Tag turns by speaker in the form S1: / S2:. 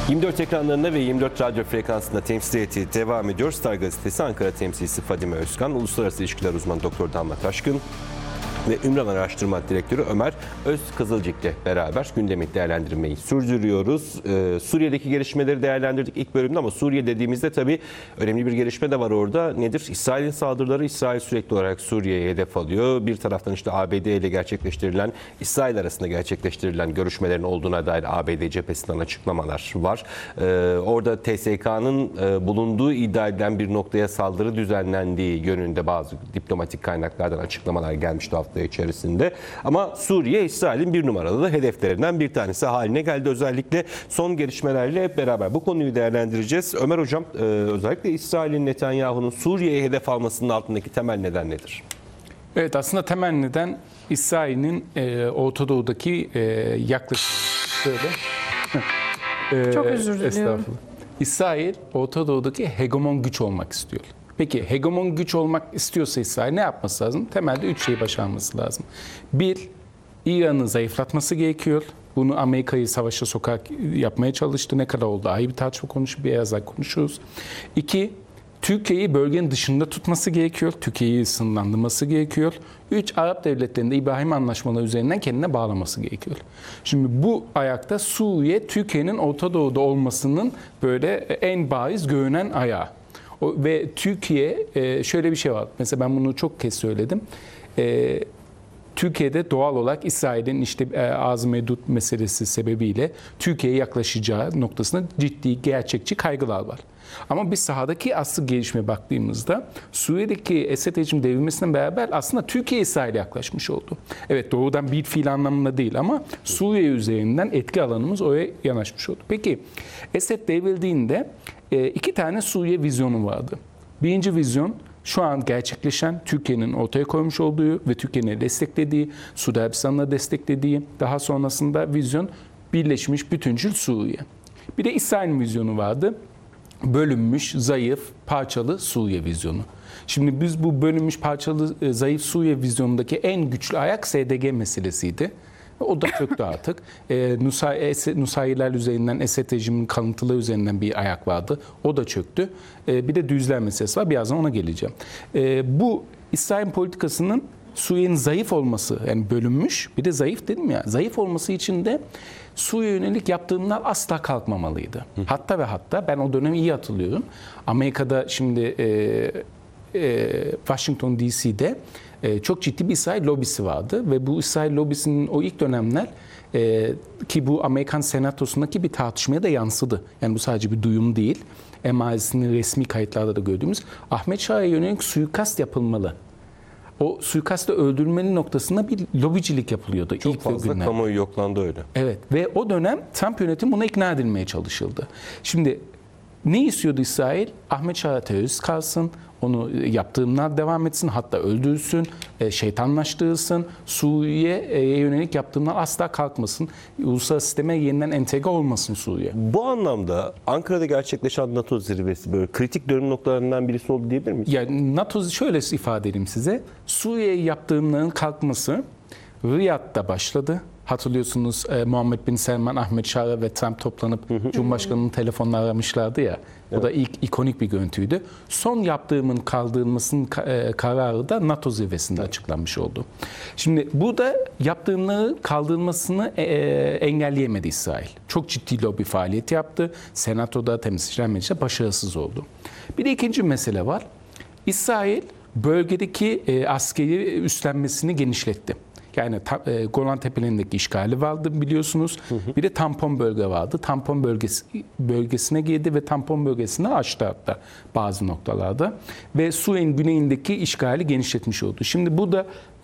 S1: 24 ekranlarında ve 24 radyo frekansında temsiliyeti devam ediyor. Star Gazetesi Ankara temsilcisi Fadime Özkan, Uluslararası İlişkiler Uzmanı Doktor Damla Taşkın ve Ümran Araştırma Direktörü Ömer Özkızılcık'la beraber gündemi değerlendirmeyi sürdürüyoruz. Suriye'deki gelişmeleri değerlendirdik ilk bölümde ama Suriye dediğimizde tabii önemli bir gelişme de var orada. Nedir? İsrail'in saldırıları. İsrail sürekli olarak Suriye'ye hedef alıyor. Bir taraftan işte ABD ile gerçekleştirilen, İsrail arasında gerçekleştirilen görüşmelerin olduğuna dair ABD cephesinden açıklamalar var. Orada TSK'nın bulunduğu iddia edilen bir noktaya saldırı düzenlendiği yönünde bazı diplomatik kaynaklardan açıklamalar gelmişti hafta içerisinde. Ama Suriye, İsrail'in bir numaralı hedeflerinden bir tanesi haline geldi. Özellikle son gelişmelerle hep beraber bu konuyu değerlendireceğiz. Ömer Hocam, özellikle İsrail'in, Netanyahu'nun Suriye'ye hedef almasının altındaki temel neden nedir?
S2: Evet, aslında temel neden İsrail'in Orta Doğu'daki yaklaşık
S3: Çok özür diliyorum.
S2: Estağfurullah. İsrail Orta Doğu'daki hegemon güç olmak istiyor. Peki hegemon güç olmak istiyorsa İsrail ne yapması lazım? Temelde 3 şeyi başarması lazım. 1, İran'ı zayıflatması gerekiyor. Bunu Amerika'yı savaşa sokak yapmaya çalıştı. Ne kadar oldu? Ayrı bir tartışma konusu, birazdan konuşuruz. 2, Türkiye'yi bölgenin dışında tutması gerekiyor. Türkiye'yi sınırlandırması gerekiyor. 3, Arap devletlerinde İbrahim Anlaşmaları üzerinden kendine bağlaması gerekiyor. Şimdi bu ayakta Suriye, Türkiye'nin Orta Doğu'da olmasının böyle en bariz görünen ayağı. Ve Türkiye, şöyle bir şey var. Mesela ben bunu çok kez söyledim. Türkiye'de doğal olarak İsrail'in işte Ağzı Medud meselesi sebebiyle Türkiye'ye yaklaşacağı noktasında ciddi, gerçekçi kaygılar var. Ama biz sahadaki asıl gelişmeye baktığımızda Suriye'deki Esed rejim devrilmesiyle beraber aslında Türkiye İsrail'e yaklaşmış oldu. Evet, doğrudan bir fiil anlamında değil ama Suriye üzerinden etki alanımız oraya yanaşmış oldu. Peki Esed devrildiğinde 2 tane Suriye vizyonu vardı. Birinci vizyon, şu an gerçekleşen Türkiye'nin ortaya koymuş olduğu ve Türkiye'nin desteklediği, Suudi Arabistan'la desteklediği, daha sonrasında vizyon Birleşmiş Bütüncül Suriye. Bir de İsrail vizyonu vardı. Bölünmüş, zayıf, parçalı Suriye vizyonu. Şimdi biz bu bölünmüş, parçalı, zayıf Suriye vizyonundaki en güçlü ayak SDG meselesiydi. O da çöktü artık. Nusayriler üzerinden, Esed rejiminin kalıntıları üzerinden bir ayak vardı. O da çöktü. Bir de düzler meselesi var. Birazdan ona geleceğim. Bu İsrail politikasının Suriye'nin zayıf olması, yani bölünmüş, bir de zayıf dedim ya, zayıf olması için de Suriye yönelik yaptığımlar asla kalkmamalıydı. Hatta ve hatta ben o dönemi iyi hatırlıyorum. Amerika'da şimdi Washington DC'de çok ciddi bir İsrail lobisi vardı ve bu İsrail lobisinin o ilk dönemler ki bu Amerikan Senatosu'ndaki bir tartışmaya da yansıdı. Yani bu sadece bir duyum değil. MIT'nin resmi kayıtlarda da gördüğümüz Ahmet Şah'a yönelik suikast yapılmalı. O suikastı öldürmenin noktasında bir lobicilik yapılıyordu.
S1: Çok
S2: ilk
S1: fazla
S2: günler.
S1: kamuoyu yoklandı öyle.
S2: Evet, ve o dönem Trump yönetimi buna ikna edilmeye çalışıldı. Şimdi ne istiyordu İsrail? Ahmet Şah'a terörist kalsın, onu yaptığımlar devam etsin, hatta öldürülsün, şeytanlaştırılsın, Suriye'ye yönelik yaptığımlar asla kalkmasın, uluslararası sisteme yeniden entegre olmasın Suriye.
S1: Bu anlamda Ankara'da gerçekleşen NATO zirvesi böyle kritik dönüm noktalarından birisi oldu diyebilir miyiz?
S2: Yani NATO, şöyle ifade edeyim size, Suriye'ye yaptığımların kalkması Riyad'da başladı. Hatırlıyorsunuz Muhammed Bin Selman, Ahmet Şah'a ve Trump toplanıp Cumhurbaşkanı'nın telefonla aramışlardı ya. O da ilk ikonik bir görüntüydü. Son yaptığımın kaldırılmasının kararı da NATO zirvesinde açıklanmış oldu. Şimdi burada yaptığımları kaldırılmasını engelleyemedi İsrail. Çok ciddi lobi faaliyeti yaptı. Senato'da, Temsilciler Meclisi'nde başarısız oldu. Bir de ikinci mesele var. İsrail bölgedeki askeri üstlenmesini genişletti. Yani Golan Tepelerindeki işgali vardı biliyorsunuz. Bir de tampon bölge vardı. Tampon bölgesine girdi ve tampon bölgesini açtı hatta bazı noktalarda. Ve Suriye'nin güneyindeki işgali genişletmiş oldu. Şimdi bu da